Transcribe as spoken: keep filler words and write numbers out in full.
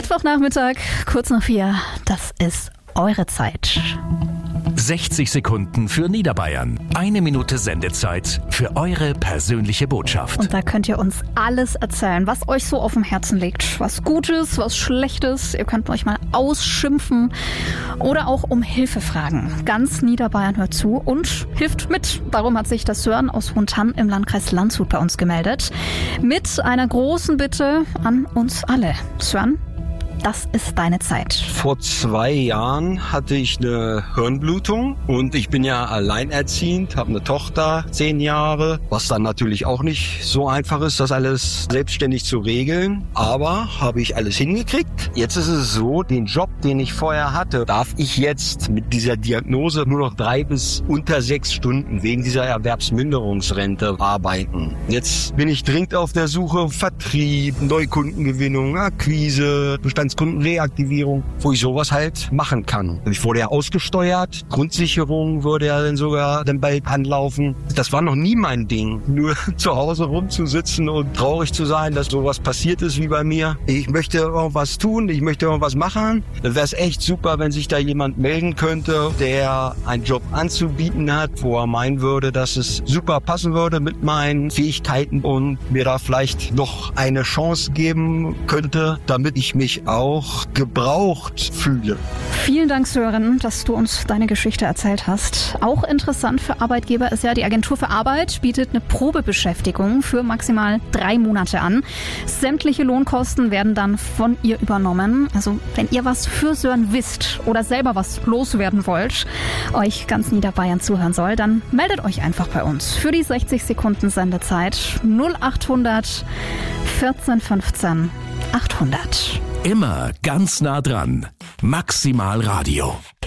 Mittwochnachmittag, kurz nach vier, das ist eure Zeit. sechzig Sekunden für Niederbayern. Eine Minute Sendezeit für eure persönliche Botschaft. Und da könnt ihr uns alles erzählen, was euch so auf dem Herzen liegt. Was Gutes, was Schlechtes. Ihr könnt euch mal ausschimpfen oder auch um Hilfe fragen. Ganz Niederbayern hört zu und hilft mit. Darum hat sich das Sören aus Hohentann im Landkreis Landshut bei uns gemeldet. Mit einer großen Bitte an uns alle. Sören, das ist deine Zeit. Vor zwei Jahren hatte ich eine Hirnblutung und ich bin ja alleinerziehend, habe eine Tochter, zehn Jahre, was dann natürlich auch nicht so einfach ist, das alles selbstständig zu regeln. Aber habe ich alles hingekriegt. Jetzt ist es so, den Job, den ich vorher hatte, darf ich jetzt mit dieser Diagnose nur noch drei bis unter sechs Stunden wegen dieser Erwerbsminderungsrente arbeiten. Jetzt bin ich dringend auf der Suche, Vertrieb, Neukundengewinnung, Akquise, Bestands Kundenreaktivierung, wo ich sowas halt machen kann. Ich wurde ja ausgesteuert, Grundsicherung würde ja dann sogar dann bald anlaufen. Das war noch nie mein Ding, nur zu Hause rumzusitzen und traurig zu sein, dass sowas passiert ist wie bei mir. Ich möchte irgendwas tun, ich möchte irgendwas machen. Dann wäre es echt super, wenn sich da jemand melden könnte, der einen Job anzubieten hat, wo er meinen würde, dass es super passen würde mit meinen Fähigkeiten und mir da vielleicht noch eine Chance geben könnte, damit ich mich auch auch gebraucht fühle. Vielen Dank, Sören, dass du uns deine Geschichte erzählt hast. Auch interessant für Arbeitgeber ist ja, die Agentur für Arbeit bietet eine Probebeschäftigung für maximal drei Monate an. Sämtliche Lohnkosten werden dann von ihr übernommen. Also wenn ihr was für Sören wisst oder selber was loswerden wollt, euch ganz Niederbayern zuhören soll, dann meldet euch einfach bei uns für die sechzig Sekunden Sendezeit null achthundert vierzehn fünfzehn achthundert. Immer ganz nah dran. Maximal Radio.